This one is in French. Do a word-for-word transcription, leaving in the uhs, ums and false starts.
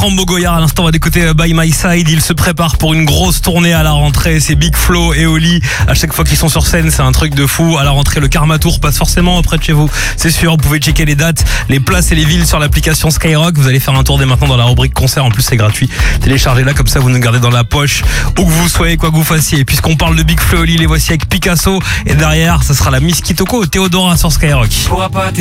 Rambo Goyard, à l'instant on va d'écouter By My Side. Il se prépare pour une grosse tournée à la rentrée. C'est Big Flo et Oli. À chaque fois qu'ils sont sur scène, c'est un truc de fou. À la rentrée, le Karma Tour passe forcément près de chez vous. C'est sûr, vous pouvez checker les dates, les places et les villes sur l'application Skyrock. Vous allez faire un tour dès maintenant dans la rubrique concert. En plus, c'est gratuit. Téléchargez-la, comme ça vous nous gardez dans la poche, où que vous soyez, quoi que vous fassiez. Et puisqu'on parle de Big Flo et Oli, les voici avec Picasso. Et derrière, ça sera la Miss Kitoko, Théodora sur Skyrock.